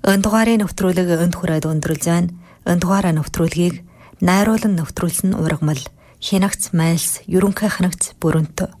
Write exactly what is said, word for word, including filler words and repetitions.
Энэ дугаарыг нэвтрүүлэг энд хүрээд өндөрлж байна. Энэ дугаараа нэвтрүүлгийг найруулан нэвтрүүлсэн ургамал Хянагц Майлс ерөнхий ханагц Бүрэнтө.